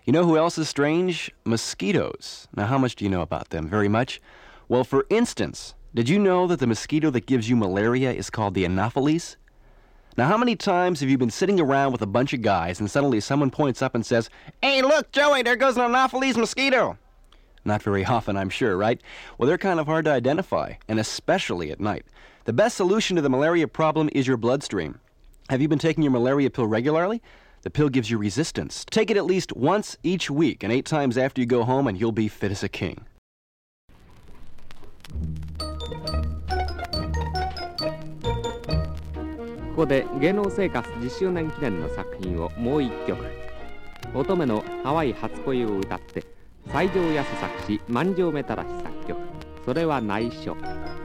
You know who else is strange? Mosquitoes. Now, how much do you know about them? Very much? Well, for instance, did you know that the mosquito that gives you malaria is called the Anopheles? Now, how many times have you been sitting around with a bunch of guys and suddenly someone points up and says, "Hey, look, Joey, there goes an Anopheles mosquito"? Not very often, I'm sure, right? Well, they're kind of hard to identify, and especially at night. The best solution to the malaria problem is your bloodstream. Have you been taking your malaria pill regularly? The pill gives you resistance. Take it at least once each week and 8 times after you go home, and you'll be fit as a king. ここで芸能生活10周年記念の作品をもう一曲。乙女の淡い初恋を歌って西条安作詞、万丈目正作曲。それは内緒。